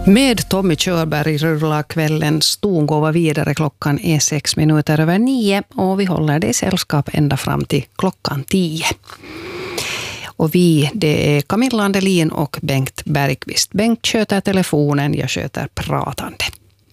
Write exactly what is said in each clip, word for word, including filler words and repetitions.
Med Tommy Körberg rullar kvällen stongåva vidare. Klockan är sex minuter över nio och vi håller det i sällskap ända fram till klockan tio. Och vi, det är Camilla Andelin och Bengt Bergqvist. Bengt sköter telefonen, jag sköter pratande.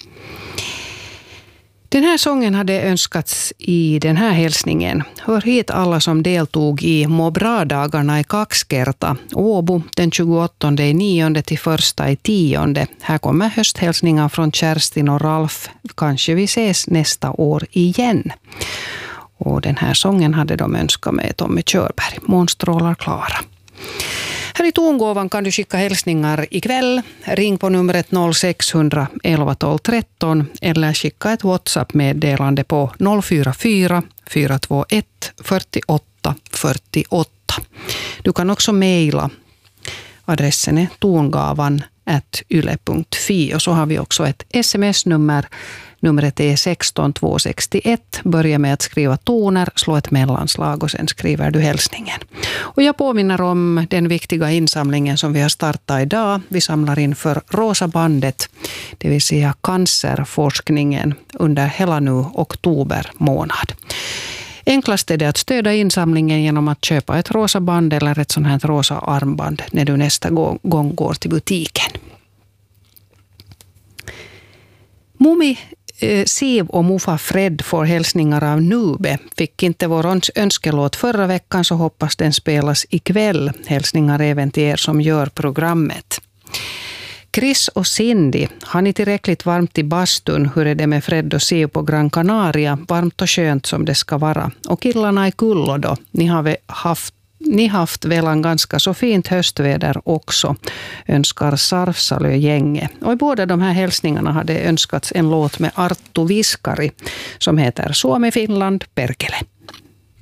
Den här sången hade önskats i den här hälsningen. Hör hit alla som deltog i Må bra-dagarna i Kakskerta, Åbo, den tjugoåttonde i nionde till första i tionde. Här kommer hösthälsningar från Kerstin och Ralf. Kanske vi ses nästa år igen. Och den här sången hade de önskat med Tommy Körberg. Månstrålar klara. Här i tongåvan kan du skicka hälsningar ikväll. Ring på numret noll sex ett ett ett ett tolv tretton eller skicka ett WhatsApp-meddelande på noll fyra fyra fyra två ett fyrtioåtta fyrtioåtta. Du kan också mejla. Adressen är tongavan at yle punkt fi och så har vi också ett sms-nummer. Numret är sexton tvåhundrasextioett. Börja med att skriva toner, slå ett mellanslag och sen skriver du hälsningen. Och jag påminner om den viktiga insamlingen som vi har startat idag. Vi samlar in för Rosa bandet, det vill säga cancerforskningen under hela nu oktober månad. Enklast är det att stödja insamlingen genom att köpa ett rosa band eller ett sånt här rosa armband när du nästa gång går till butiken. Mummi, Siv och Mufa Fred får hälsningar av Nube. Fick inte vår önskelåt förra veckan så hoppas den spelas ikväll. Hälsningar även till er som gör programmet. Chris och Cindy, har ni tillräckligt varmt i bastun? Hur är det med Fred och Siv på Gran Canaria? Varmt och skönt som det ska vara. Och killarna i Kullo då? Ni har haft Ni haft väl en ganska så fint höstväder också, önskar Sarfsalö-gänge. Och i båda de här hälsningarna hade önskats en låt med Arttu Viskari som heter Suomi Finland Perkele.